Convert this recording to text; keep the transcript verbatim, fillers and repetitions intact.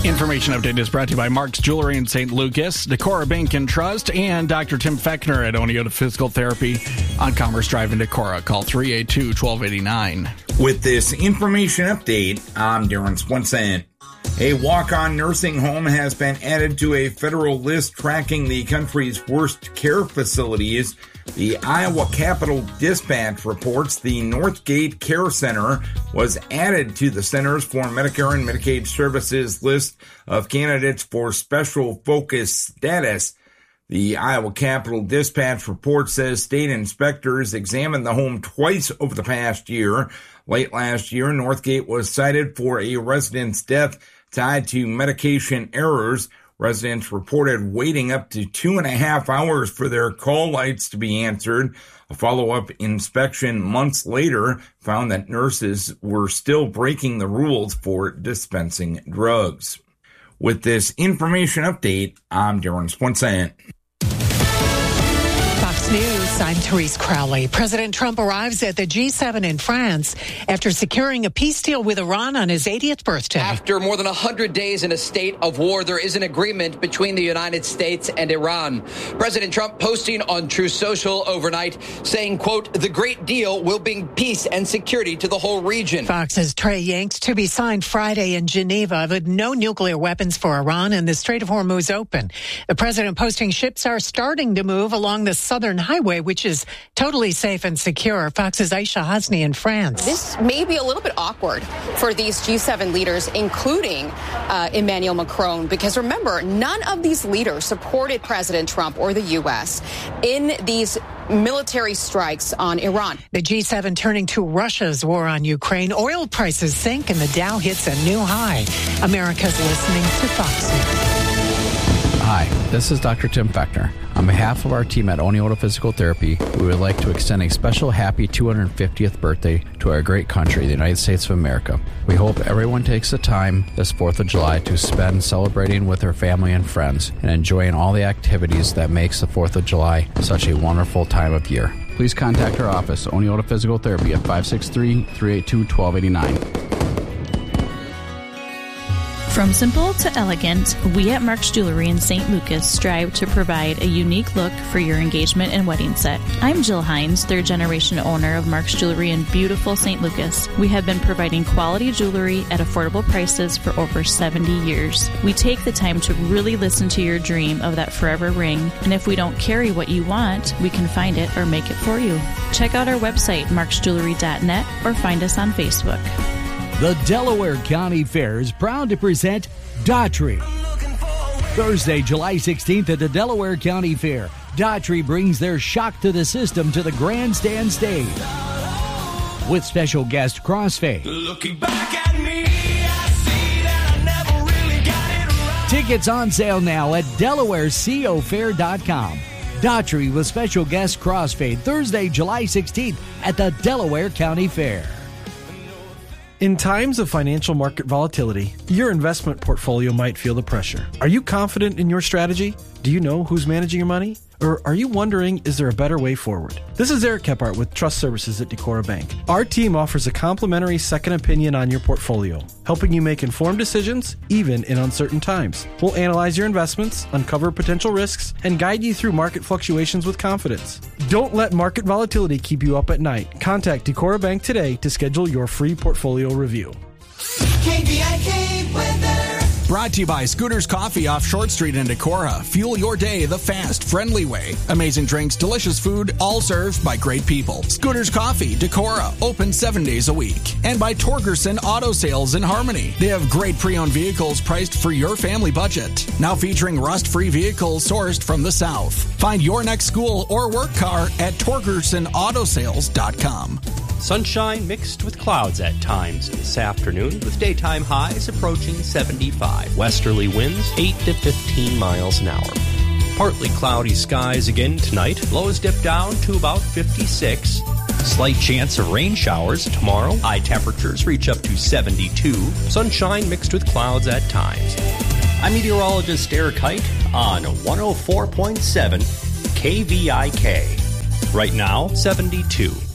Information update is brought to you by Mark's Jewelry in Saint Lucas, Decorah Bank and Trust, and Doctor Tim Fechner at Oneota Physical Therapy on Commerce Drive in Decorah. Call three eight two, one two eight nine. With this information update, I'm Darren Swenson. A walk-on nursing home has been added to a federal list tracking the country's worst care facilities. The Iowa Capitol Dispatch reports the Northgate Care Center was added to the Centers for Medicare and Medicaid Services list of candidates for special focus status. The Iowa Capitol Dispatch report says state inspectors examined the home twice over the past year. Late last year, Northgate was cited for a resident's death tied to medication errors. Residents reported waiting up to two and a half hours for their call lights to be answered. A follow-up inspection months later found that nurses were still breaking the rules for dispensing drugs. With this information update, I'm Darren Swenson. Fox News, I'm Therese Crowley. President Trump arrives at the G seven in France after securing a peace deal with Iran on his eightieth birthday. After more than one hundred days in a state of war, there is an agreement between the United States and Iran. President Trump posting on Truth Social overnight saying, quote, the great deal will bring peace and security to the whole region. Fox's Trey Yanks to be signed Friday in Geneva with no nuclear weapons for Iran and the Strait of Hormuz open. The president posting ships are starting to move along the southern highway, which is totally safe and secure. Fox's Aisha Hasni in France. This may be a little bit awkward for these G seven leaders, including uh, Emmanuel Macron, because remember, none of these leaders supported President Trump or the U S in these military strikes on Iran. The G seven turning to Russia's war on Ukraine. Oil prices sink and the Dow hits a new high. America's listening to Fox News. Hi, this is Doctor Tim Fechner. On behalf of our team at Oneota Physical Therapy, we would like to extend a special happy two hundred fiftieth birthday to our great country, the United States of America. We hope everyone takes the time this fourth of July to spend celebrating with their family and friends and enjoying all the activities that makes the fourth of July such a wonderful time of year. Please contact our office, Oneota Physical Therapy, at five six three, three eight two, one two eight nine. From simple to elegant, we at Mark's Jewelry in Saint Lucas strive to provide a unique look for your engagement and wedding set. I'm Jill Hines, third generation owner of Mark's Jewelry in beautiful Saint Lucas. We have been providing quality jewelry at affordable prices for over seventy years. We take the time to really listen to your dream of that forever ring, and if we don't carry what you want, we can find it or make it for you. Check out our website, marks jewelry dot net, or find us on Facebook. The Delaware County Fair is proud to present Daughtry. Thursday, July sixteenth at the Delaware County Fair, Daughtry brings their shock to the system to the grandstand stage. With special guest Crossfade. Looking back at me, I see that I never really got it right. Tickets on sale now at delaware co fair dot com. Daughtry with special guest Crossfade, Thursday, July sixteenth at the Delaware County Fair. In times of financial market volatility, your investment portfolio might feel the pressure. Are you confident in your strategy? Do you know who's managing your money? Or are you wondering, is there a better way forward? This is Eric Kephart with Trust Services at Decorah Bank. Our team offers a complimentary second opinion on your portfolio, helping you make informed decisions, even in uncertain times. We'll analyze your investments, uncover potential risks, and guide you through market fluctuations with confidence. Don't let market volatility keep you up at night. Contact Decorah Bank today to schedule your free portfolio review. K V I K weather. Brought to you by Scooters Coffee off Short Street in Decorah. Fuel your day the fast, friendly way. Amazing drinks, delicious food, all served by great people. Scooters Coffee, Decorah, open seven days a week. And by Torgerson Auto Sales in Harmony. They have great pre-owned vehicles priced for your family budget. Now featuring rust-free vehicles sourced from the South. Find your next school or work car at torgerson auto sales dot com. Sunshine mixed with clouds at times this afternoon, with daytime highs approaching seventy-five. Westerly winds eight to fifteen miles an hour. Partly cloudy skies again tonight. Lows dip down to about fifty-six. Slight chance of rain showers tomorrow. High temperatures reach up to seventy-two. Sunshine mixed with clouds at times. I'm meteorologist Eric Height on one oh four point seven K V I K. Right now, seventy-two.